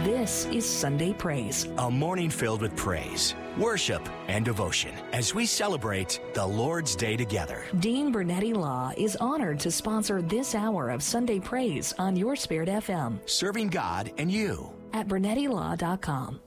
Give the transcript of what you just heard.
This is Sunday Praise. A morning filled with praise, worship, and devotion as we celebrate the Lord's Day together. Dean Bernetti Law is honored to sponsor this hour of Sunday Praise on Your Spirit FM. Serving God and you. At BernettiLaw.com.